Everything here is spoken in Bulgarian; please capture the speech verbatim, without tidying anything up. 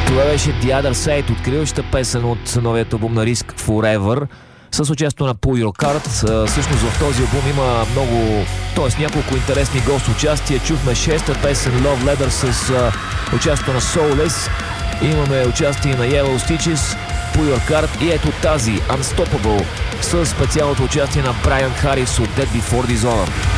Това беше The Other Side, откриваща песен от новият албум на Risk Forever с участието на Pull Your Card. Всъщност в този албум има много, т.е. няколко интересни гост участия. Чухме шеста песен Love Letter с участието на Soulless. Имаме участие на Yellow Stitches, Pull Your Card и ето тази Unstoppable с специалното участие на Брайан Харис от Dead Before Dishonor.